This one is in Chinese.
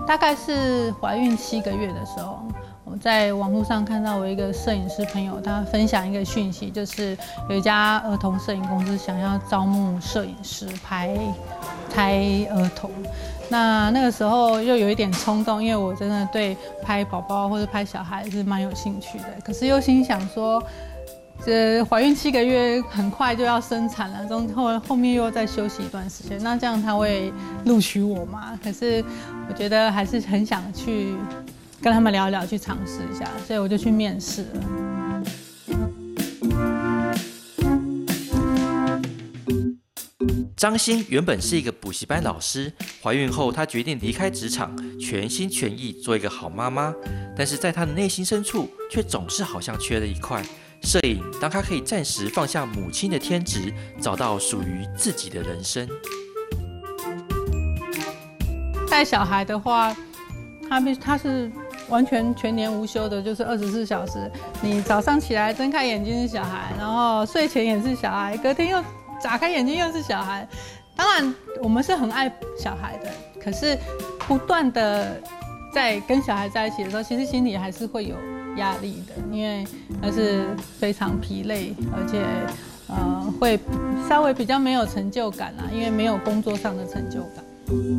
大概是怀孕7个月的时候，我在网络上看到我一个摄影师朋友，他分享一个讯息，就是有一家儿童摄影公司想要招募摄影师拍儿童。那个时候又有一点冲动，因为我真的对拍宝宝或者拍小孩是蛮有兴趣的，可是又心想说，这怀孕7个月很快就要生产了，后面又要再休息一段时间，那这样他会录取我吗？可是我觉得还是很想去跟他们聊一聊，去尝试一下，所以我就去面试了。 张欣原本是一个补习班老师，怀孕后她决定离开职场，全心全意做一个好妈妈。但是在她的内心深处，却总是好像缺了一块。摄影当她可以暂时放下母亲的天职，找到属于自己的人生。 带小孩的话，他是完全全年无休的，就是24小时。你早上起来睁开眼睛是小孩，然后睡前也是小孩，隔天又打开眼睛又是小孩。当然，我们是很爱小孩的，可是不断的在跟小孩在一起的时候，其实心里还是会有压力的，因为那是非常疲累，而且会稍微比较没有成就感啦，因为没有工作上的成就感。